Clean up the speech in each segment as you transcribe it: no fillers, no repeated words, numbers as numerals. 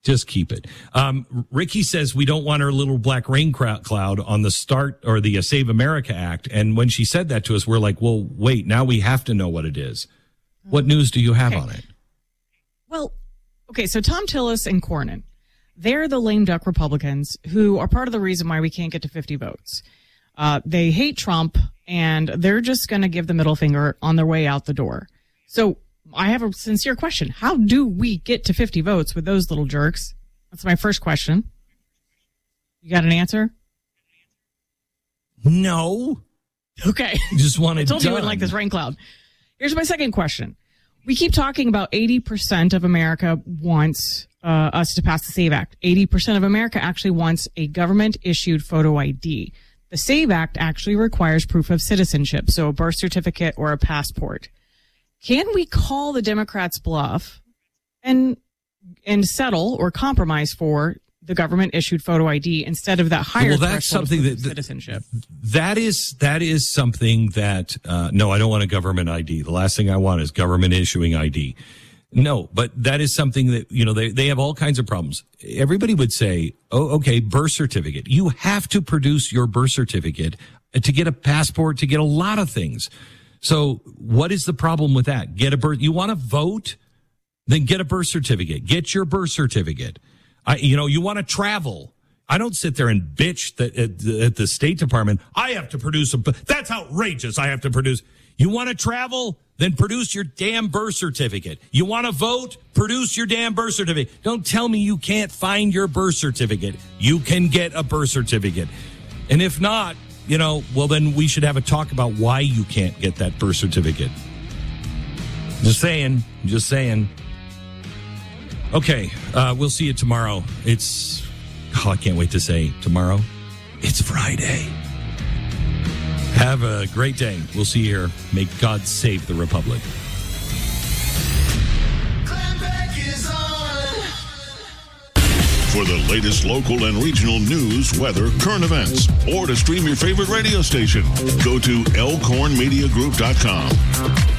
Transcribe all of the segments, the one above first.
Just keep it. Ricky says we don't want our little black rain cloud on the start or the Save America Act. And when she said that to us, we're like, well, wait, now we have to know what it is. What news do you have on it? Well, okay, so Tom Tillis and Cornyn, they're the lame duck Republicans who are part of the reason why we can't get to 50 votes. They hate Trump, and they're just going to give the middle finger on their way out the door. So I have a sincere question. How do we get to 50 votes with those little jerks? That's my first question. You got an answer? No. Okay. You just want it I told you done. you wouldn't like this rain cloud. Here's my second question. We keep talking about 80% of America wants us to pass the SAVE Act. 80% of America actually wants a government-issued photo ID. The SAVE Act actually requires proof of citizenship, so a birth certificate or a passport. Can we call the Democrats' bluff and settle or compromise for the government-issued photo ID instead of that higher threshold of citizenship? That is something that no, I don't want a government ID. The last thing I want is government issuing ID. No, but that is something that, they have all kinds of problems. Everybody would say, oh, okay, birth certificate. You have to produce your birth certificate to get a passport, to get a lot of things. So what is the problem with that? You want to vote? Then get a birth certificate. Get your birth certificate. You want to travel. I don't sit there and bitch that at the State Department, I have to produce that's outrageous. I have to produce. You want to travel? Then produce your damn birth certificate. You want to vote? Produce your damn birth certificate. Don't tell me you can't find your birth certificate. You can get a birth certificate. And if not, well, then we should have a talk about why you can't get that birth certificate. Just saying. Okay, we'll see you tomorrow. I can't wait to say tomorrow. It's Friday. Have a great day. We'll see you here. May God save the Republic. For the latest local and regional news, weather, current events, or to stream your favorite radio station, go to elkhornmediagroup.com.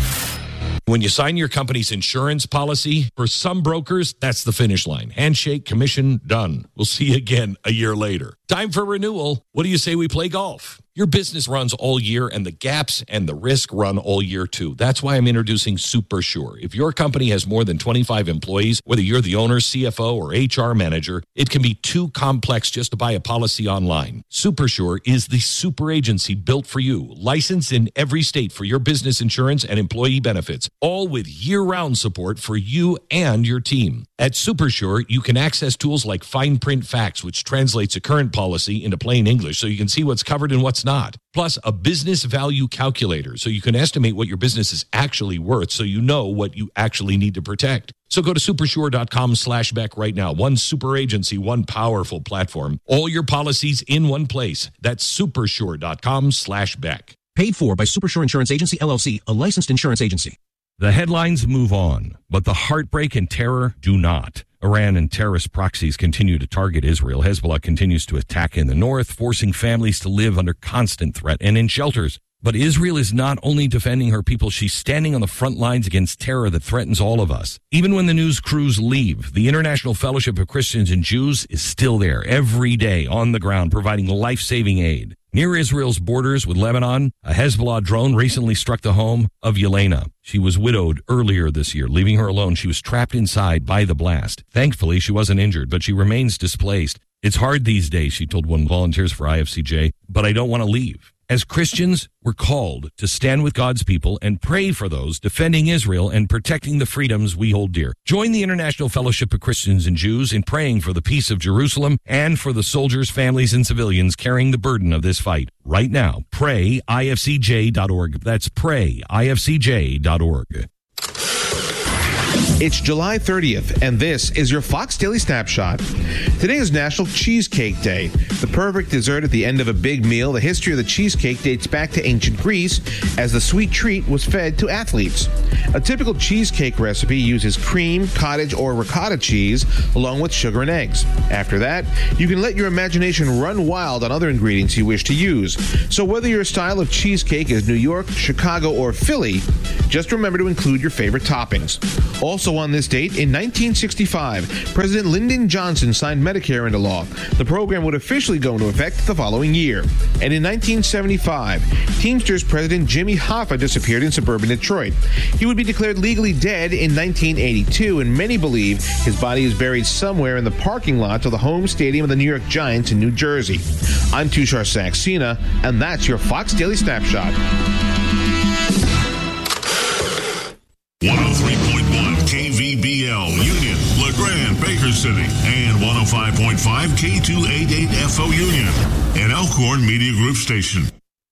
When you sign your company's insurance policy, for some brokers, that's the finish line. Handshake, commission, done. We'll see you again a year later. Time for renewal. What do you say we play golf? Your business runs all year, and the gaps and the risk run all year, too. That's why I'm introducing SuperSure. If your company has more than 25 employees, whether you're the owner, CFO, or HR manager, it can be too complex just to buy a policy online. SuperSure is the super agency built for you, licensed in every state for your business insurance and employee benefits, all with year-round support for you and your team. At SuperSure, you can access tools like Fine Print Facts, which translates a current policy into plain English so you can see what's covered and what's not. Plus, a business value calculator so you can estimate what your business is actually worth so you know what you actually need to protect. So go to supersure.com/Beck right now. One super agency, one powerful platform. All your policies in one place. That's supersure.com/Beck. Paid for by Supersure Insurance Agency, LLC, a licensed insurance agency. The headlines move on, but the heartbreak and terror do not. Iran and terrorist proxies continue to target Israel. Hezbollah continues to attack in the north, forcing families to live under constant threat and in shelters. But Israel is not only defending her people, she's standing on the front lines against terror that threatens all of us. Even when the news crews leave, the International Fellowship of Christians and Jews is still there every day on the ground, providing life-saving aid. Near Israel's borders with Lebanon, a Hezbollah drone recently struck the home of Yelena. She was widowed earlier this year, leaving her alone. She was trapped inside by the blast. Thankfully, she wasn't injured, but she remains displaced. It's hard these days, she told one volunteers for IFCJ, but I don't want to leave. As Christians, we're called to stand with God's people and pray for those defending Israel and protecting the freedoms we hold dear. Join the International Fellowship of Christians and Jews in praying for the peace of Jerusalem and for the soldiers, families, and civilians carrying the burden of this fight. Right now, pray ifcj.org. That's prayifcj.org. It's July 30th, and this is your Fox Daily Snapshot. Today is National Cheesecake Day, the perfect dessert at the end of a big meal. The history of the cheesecake dates back to ancient Greece, as the sweet treat was fed to athletes. A typical cheesecake recipe uses cream, cottage, or ricotta cheese, along with sugar and eggs. After that, you can let your imagination run wild on other ingredients you wish to use. So whether your style of cheesecake is New York, Chicago, or Philly, just remember to include your favorite toppings. All Also on this date, in 1965, President Lyndon Johnson signed Medicare into law. The program would officially go into effect the following year. And in 1975, Teamsters President Jimmy Hoffa disappeared in suburban Detroit. He would be declared legally dead in 1982, and many believe his body is buried somewhere in the parking lot of the home stadium of the New York Giants in New Jersey. I'm Tushar Saxena, and that's your Fox Daily Snapshot. 103.1 KVBL, Union, LeGrand, Baker City, and 105.5 K288FO Union, an Elkhorn Media Group station.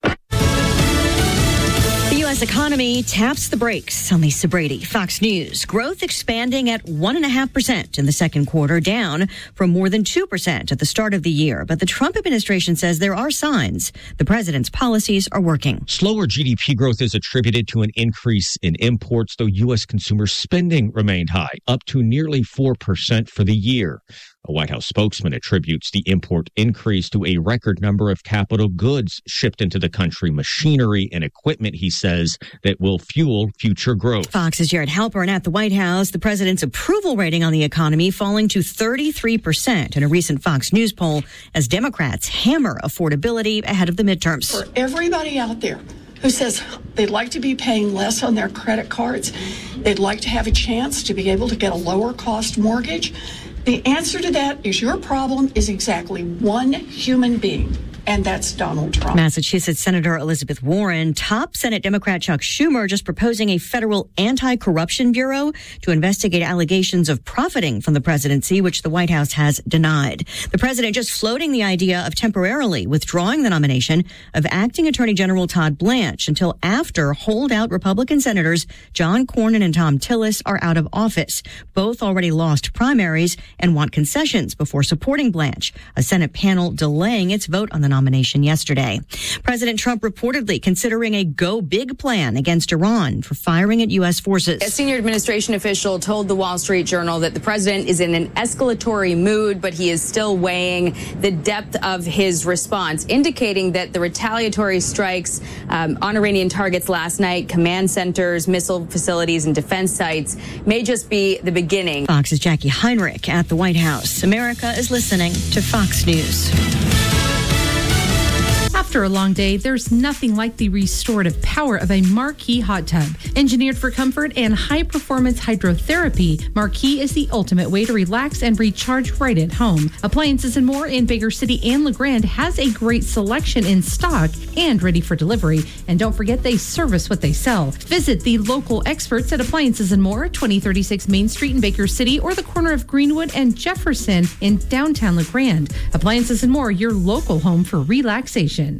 The U.S. economy taps the brakes on Lisa Brady. Fox News. Growth expanding at 1.5% in the second quarter, down from more than 2% at the start of the year. But the Trump administration says there are signs the president's policies are working. Slower GDP growth is attributed to an increase in imports, though U.S. consumer spending remained high, up to nearly 4% for the year. A White House spokesman attributes the import increase to a record number of capital goods shipped into the country, machinery and equipment, he says, that will fuel future growth. Fox's Jared Halpern at the White House. The president's approval rating on the economy falling to 33% in a recent Fox News poll as Democrats hammer affordability ahead of the midterms. For everybody out there who says they'd like to be paying less on their credit cards, they'd like to have a chance to be able to get a lower cost mortgage, the answer to that is your problem is exactly one human being, and that's Donald Trump. Massachusetts Senator Elizabeth Warren, top Senate Democrat Chuck Schumer just proposing a federal anti-corruption bureau to investigate allegations of profiting from the presidency, which the White House has denied. The president just floating the idea of temporarily withdrawing the nomination of acting Attorney General Todd Blanche until after holdout Republican senators John Cornyn and Thom Tillis are out of office. Both already lost primaries and want concessions before supporting Blanche. A Senate panel delaying its vote on the nomination yesterday. President Trump reportedly considering a go big plan against Iran for firing at U.S. forces. A senior administration official told the Wall Street Journal that the president is in an escalatory mood, but he is still weighing the depth of his response, indicating that the retaliatory strikes on Iranian targets last night, command centers, missile facilities, and defense sites may just be the beginning. Fox's Jackie Heinrich at the White House. America is listening to Fox News. After a long day, there's nothing like the restorative power of a Marquee hot tub. Engineered for comfort and high-performance hydrotherapy, Marquee is the ultimate way to relax and recharge right at home. Appliances and More in Baker City and LeGrand has a great selection in stock and ready for delivery. And don't forget, they service what they sell. Visit the local experts at Appliances and More, 2036 Main Street in Baker City, or the corner of Greenwood and Jefferson in downtown LeGrand. Appliances and More, your local home for relaxation.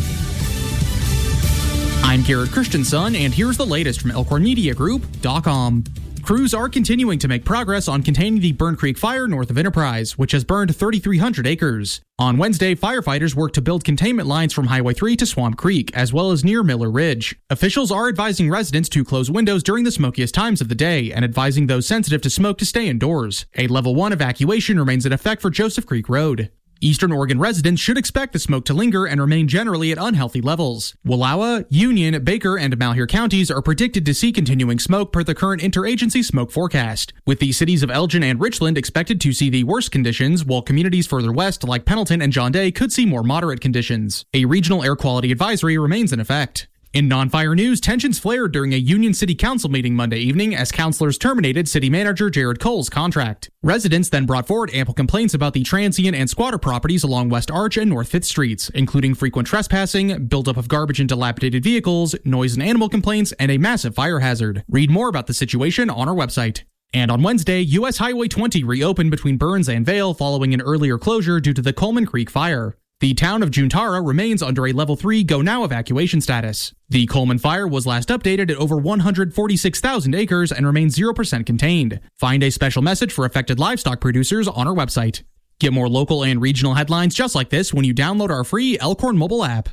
I'm Garrett Christensen, and here's the latest from ElkhornMediaGroup.com. Crews are continuing to make progress on containing the Burn Creek fire north of Enterprise, which has burned 3,300 acres. On Wednesday, firefighters worked to build containment lines from Highway 3 to Swamp Creek, as well as near Miller Ridge. Officials are advising residents to close windows during the smokiest times of the day and advising those sensitive to smoke to stay indoors. A Level 1 evacuation remains in effect for Joseph Creek Road. Eastern Oregon residents should expect the smoke to linger and remain generally at unhealthy levels. Wallowa, Union, Baker, and Malheur counties are predicted to see continuing smoke per the current interagency smoke forecast, with the cities of Elgin and Richland expected to see the worst conditions, while communities further west like Pendleton and John Day could see more moderate conditions. A regional air quality advisory remains in effect. In non-fire news, tensions flared during a Union City Council meeting Monday evening as councilors terminated city manager Jared Cole's contract. Residents then brought forward ample complaints about the transient and squatter properties along West Arch and North 5th Streets, including frequent trespassing, buildup of garbage and dilapidated vehicles, noise and animal complaints, and a massive fire hazard. Read more about the situation on our website. And on Wednesday, U.S. Highway 20 reopened between Burns and Vail following an earlier closure due to the Coleman Creek fire. The town of Juntara remains under a Level 3 Go Now evacuation status. The Coleman fire was last updated at over 146,000 acres and remains 0% contained. Find a special message for affected livestock producers on our website. Get more local and regional headlines just like this when you download our free Elkhorn mobile app.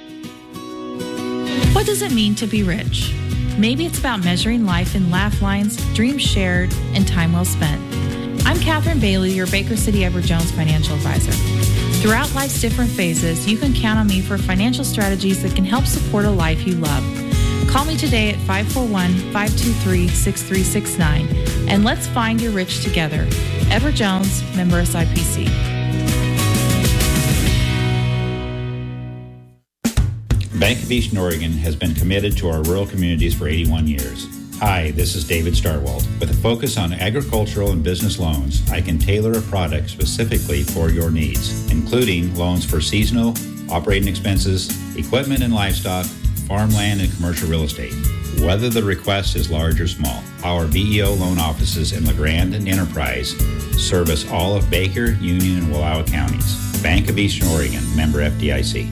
What does it mean to be rich? Maybe it's about measuring life in laugh lines, dreams shared, and time well spent. I'm Catherine Bailey, your Baker City Edward Jones financial advisor. Throughout life's different phases, you can count on me for financial strategies that can help support a life you love. Call me today at 541-523-6369 and let's find your rich together. Edward Jones, member SIPC. Bank of Eastern Oregon has been committed to our rural communities for 81 years. Hi, this is David Starwald. With a focus on agricultural and business loans, I can tailor a product specifically for your needs, including loans for seasonal, operating expenses, equipment and livestock, farmland, and commercial real estate, whether the request is large or small. Our BEO loan offices in LeGrand and Enterprise service all of Baker, Union, and Wallowa counties. Bank of Eastern Oregon, member FDIC.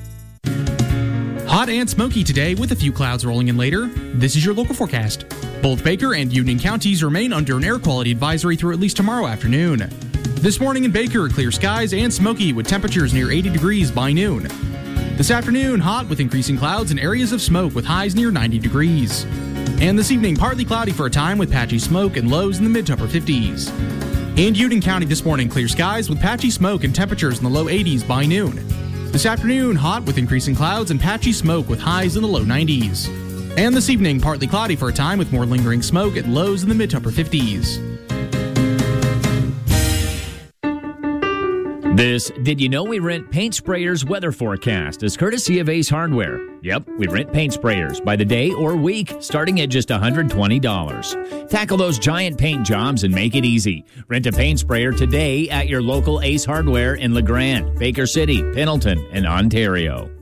Hot and smoky today with a few clouds rolling in later. This is your local forecast. Both Baker and Union counties remain under an air quality advisory through at least tomorrow afternoon. This morning in Baker, clear skies and smoky with temperatures near 80 degrees by noon. This afternoon, hot with increasing clouds and areas of smoke with highs near 90 degrees. And this evening, partly cloudy for a time with patchy smoke and lows in the mid to upper 50s. In Union County this morning, clear skies with patchy smoke and temperatures in the low 80s by noon. This afternoon, hot with increasing clouds and patchy smoke with highs in the low 90s. And this evening, partly cloudy for a time with more lingering smoke and lows in the mid to upper 50s. This Did You Know We Rent Paint Sprayers weather forecast is courtesy of Ace Hardware. Yep, we rent paint sprayers by the day or week, starting at just $120. Tackle those giant paint jobs and make it easy. Rent a paint sprayer today at your local Ace Hardware in LeGrand, Baker City, Pendleton, and Ontario.